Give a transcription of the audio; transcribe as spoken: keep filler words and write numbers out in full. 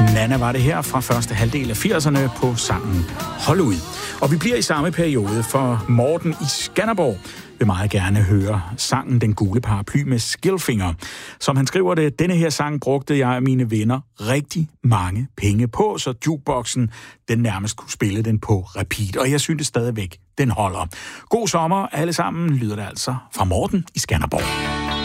Nana var det her fra første halvdel af firserne på sangen Hold ud. Og vi bliver i samme periode, for Morten i Skanderborg vil meget gerne høre sangen Den gule paraply med Skillfinger. Som han skriver det, denne her sang brugte jeg og mine venner rigtig mange penge på, så jukeboxen den nærmest kunne spille den på repeat. Og jeg synes stadigvæk, den holder. God sommer alle sammen, lyder det altså fra Morten i Skanderborg.